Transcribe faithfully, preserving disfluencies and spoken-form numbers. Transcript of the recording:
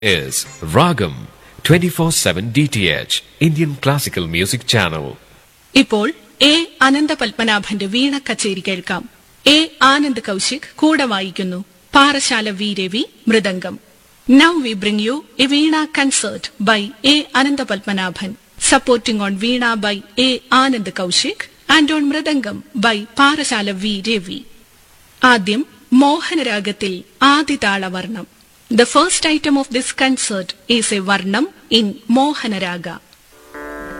is Ragam twenty-four seven D T H Indian Classical Music Channel. ഇപ്പോൾ A അനന്ത പത്മനാഭന്റെ വീണ കച്ചേരി കേൾക്കാം. A Anand Kaushik കൂടെ വായിക്കുന്നു. Parassala V Ravi mridangam. Now we bring you a Veena concert by A. Ananda Padmanabhan, supporting on Veena by A. Anand Kaushik and on Mridangam by Parashala V. Revi. Adyam Mohanaragatil Aditala Varnam. The first item of this concert is a Varnam in Mohanaraga.